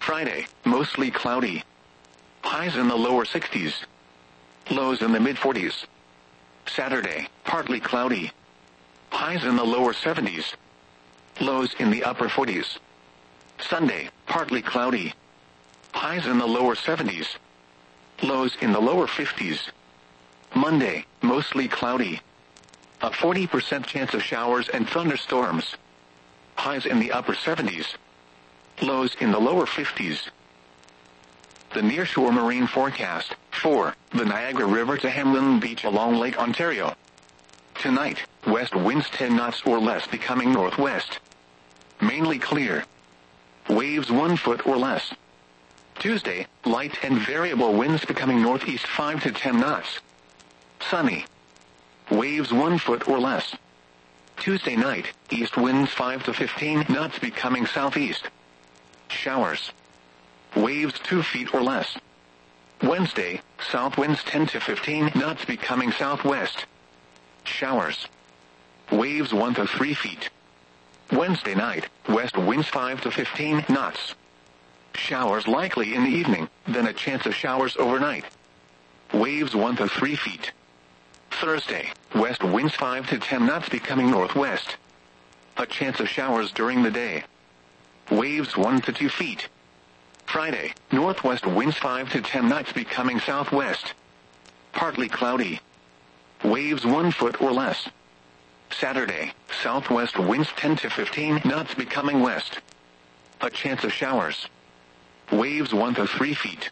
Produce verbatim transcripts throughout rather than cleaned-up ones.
Friday, mostly cloudy. Highs in the lower sixties. Lows in the mid forties. Saturday, partly cloudy. Highs in the lower seventies. Lows in the upper forties. Sunday, partly cloudy. Highs in the lower seventies. Lows in the lower fifties. Monday, mostly cloudy. A forty percent chance of showers and thunderstorms. Highs in the upper seventies. Lows in the lower fifties. The nearshore marine forecast for the Niagara River to Hamlin Beach along Lake Ontario. Tonight, west winds ten knots or less becoming northwest. Mainly clear. Waves one foot or less. Tuesday, light and variable winds becoming northeast five to ten knots. Sunny. Waves one foot or less. Tuesday night, east winds five to fifteen knots becoming southeast. Showers. Waves two feet or less. Wednesday, south winds ten to fifteen knots becoming southwest. Showers. Waves one to three feet. Wednesday night, west winds five to fifteen knots. Showers likely in the evening, then a chance of showers overnight. Waves one to three feet. Thursday, west winds five to ten knots becoming northwest. A chance of showers during the day. Waves one to two feet. Friday, northwest winds five to ten knots becoming southwest. Partly cloudy. Waves one foot or less. Saturday, southwest winds ten to fifteen knots becoming west. A chance of showers. Waves one to three feet.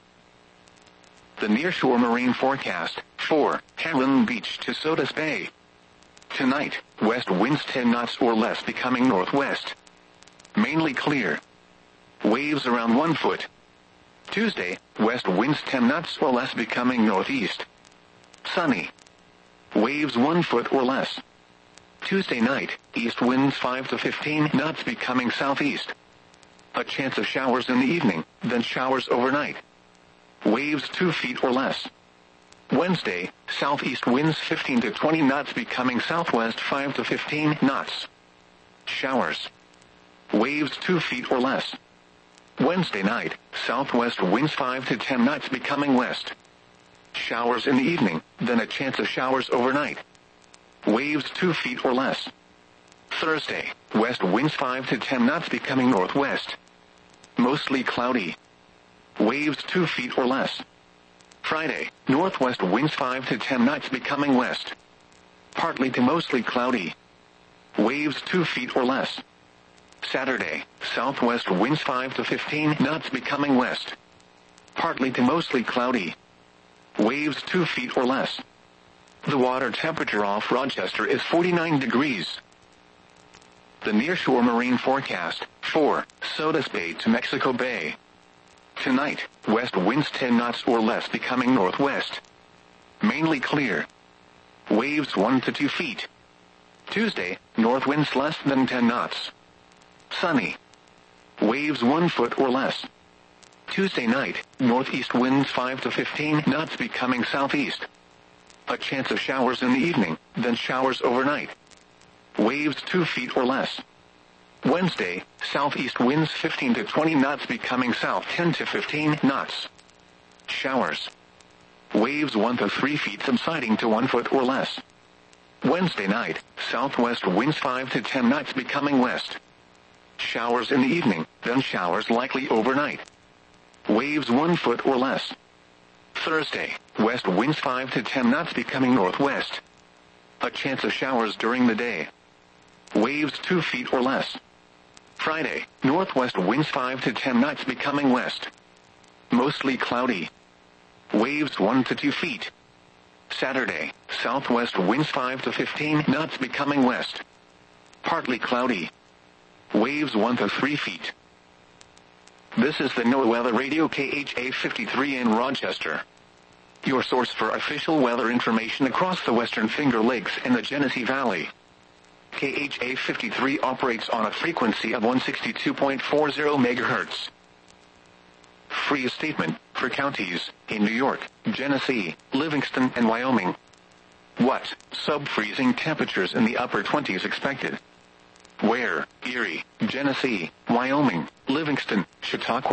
The nearshore marine forecast for Hamlin Beach to Sodus Bay. Tonight, west winds ten knots or less becoming northwest. Mainly clear. Waves around one foot. Tuesday, west winds ten knots or less becoming northeast. Sunny. Waves one foot or less. Tuesday night, east winds five to fifteen knots becoming southeast. A chance of showers in the evening, then showers overnight. Waves two feet or less. Wednesday, southeast winds fifteen to twenty knots becoming southwest five to fifteen knots. Showers. Waves two feet or less. Wednesday night, southwest winds five to ten knots becoming west. Showers in the evening, then a chance of showers overnight. Waves two feet or less. Thursday, west winds five to ten knots becoming northwest. Mostly cloudy. Waves two feet or less. Friday, northwest winds five to ten knots becoming west. Partly to mostly cloudy. Waves two feet or less. Saturday, southwest winds five to fifteen knots becoming west. Partly to mostly cloudy. Waves two feet or less. The water temperature off Rochester is forty-nine degrees. The nearshore marine forecast for Sodus Bay to Mexico Bay. Tonight, west winds ten knots or less becoming northwest. Mainly clear. Waves one to two feet. Tuesday, north winds less than ten knots. Sunny. Waves one foot or less. Tuesday night, northeast winds five to fifteen knots becoming southeast. A chance of showers in the evening, then showers overnight. Waves two feet or less. Wednesday, southeast winds fifteen to twenty knots becoming south ten to fifteen knots. Showers. Waves one to three feet subsiding to one foot or less. Wednesday night, southwest winds five to ten knots becoming west. Showers in the evening, then showers likely overnight. Waves one foot or less. Thursday, west winds five to ten knots becoming northwest. A chance of showers during the day. Waves two feet or less. Friday, northwest winds five to ten knots becoming west. Mostly cloudy. Waves one to two feet. Saturday, southwest winds five to fifteen knots becoming west. Partly cloudy. Waves one to three feet. This is the NOAA Weather Radio K H A fifty-three in Rochester. Your source for official weather information across the Western Finger Lakes and the Genesee Valley. K H A fifty-three operates on a frequency of one sixty-two point four zero megahertz. Free statement for counties in New York, Genesee, Livingston, and Wyoming. What? Sub-freezing temperatures in the upper twenties expected. Where? Erie, Genesee, Wyoming, Livingston, Chautauqua.